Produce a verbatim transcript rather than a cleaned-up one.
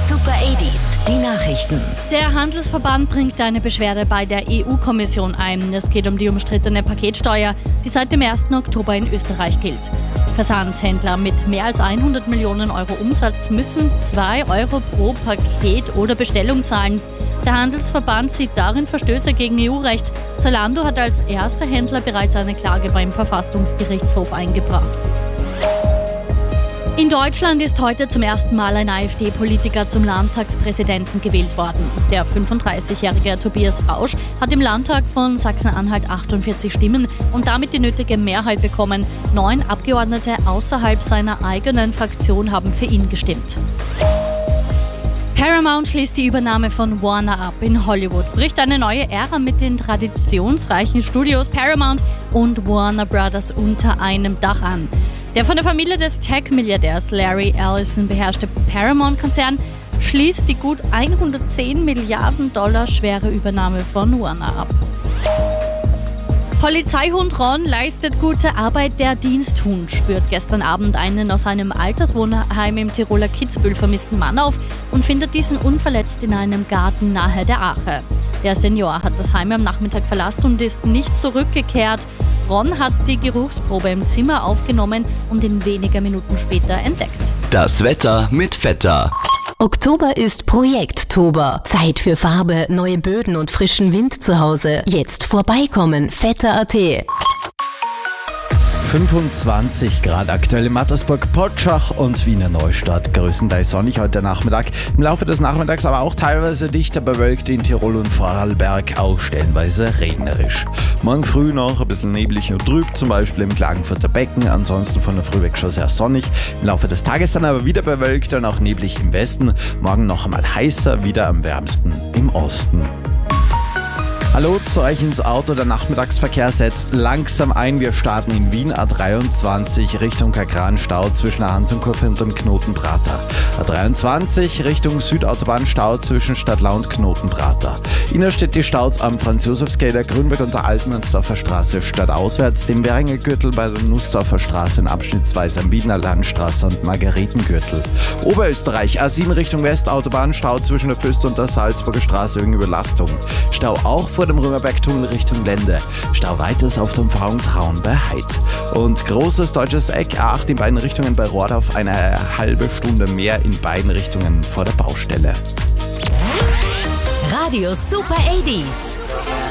Super achtziger, die Nachrichten. Der Handelsverband bringt eine Beschwerde bei der E U-Kommission ein. Es geht um die umstrittene Paketsteuer, die seit dem ersten Oktober in Österreich gilt. Versandhändler mit mehr als hundert Millionen Euro Umsatz müssen zwei Euro pro Paket oder Bestellung zahlen. Der Handelsverband sieht darin Verstöße gegen E U-Recht. Zalando hat als erster Händler bereits eine Klage beim Verfassungsgerichtshof eingebracht. In Deutschland ist heute zum ersten Mal ein AfD-Politiker zum Landtagspräsidenten gewählt worden. Der fünfunddreißigjährige Tobias Rausch hat im Landtag von Sachsen-Anhalt achtundvierzig Stimmen und damit die nötige Mehrheit bekommen. Neun Abgeordnete außerhalb seiner eigenen Fraktion haben für ihn gestimmt. Paramount schließt die Übernahme von Warner ab. In Hollywood bricht eine neue Ära mit den traditionsreichen Studios Paramount und Warner Brothers unter einem Dach an. Der von der Familie des Tech-Milliardärs Larry Ellison beherrschte Paramount-Konzern schließt die gut hundertzehn Milliarden Dollar schwere Übernahme von Warner ab. Polizeihund Ron leistet gute Arbeit. Der Diensthund spürt gestern Abend einen aus einem Alterswohnheim im Tiroler Kitzbühel vermissten Mann auf und findet diesen unverletzt in einem Garten nahe der Ache. Der Senior hat das Heim am Nachmittag verlassen und ist nicht zurückgekehrt. Ron hat die Geruchsprobe im Zimmer aufgenommen und ihn wenige Minuten später entdeckt. Das Wetter mit Vetter. Oktober ist Projekttober. Zeit für Farbe, neue Böden und frischen Wind zu Hause. Jetzt vorbeikommen, vetter punkt at. fünfundzwanzig Grad aktuell in Mattersburg, Potschach und Wiener Neustadt. Größtenteils sonnig heute Nachmittag. Im Laufe des Nachmittags aber auch teilweise dichter bewölkt in Tirol und Vorarlberg, auch stellenweise regnerisch. Morgen früh noch ein bisschen neblig und trüb, zum Beispiel im Klagenfurter Becken. Ansonsten von der Früh weg schon sehr sonnig. Im Laufe des Tages dann aber wieder bewölkt und auch neblig im Westen. Morgen noch einmal heißer, wieder am wärmsten im Osten. Hallo zu euch ins Auto. Der Nachmittagsverkehr setzt langsam ein. Wir starten in Wien A dreiundzwanzig Richtung Kagran-Stau zwischen der Hansenkurve und dem Knotenprater. A dreiundzwanzig Richtung Südautobahn-Stau zwischen Stadtlau und Knotenprater. Innerstädtische Staus am Franz-Josefs-Gate, der Grünberg und der Altmünzdorfer Straße stadtauswärts, dem Währinger Gürtel bei der Nussdorfer Straße in abschnittsweise am Wiener Landstraße und Margaretengürtel. Oberösterreich A sieben Richtung Westautobahn-Stau zwischen der Föst und der Salzburger Straße wegen Überlastung. Stau auch vor dem Römerbergtunnel Richtung Lende. Stau weiters auf der Umfahrung Traun bei Heid. Und großes deutsches Eck A acht in beiden Richtungen bei Rohrdorf, eine halbe Stunde mehr in beiden Richtungen vor der Baustelle. Radio Super achtziger.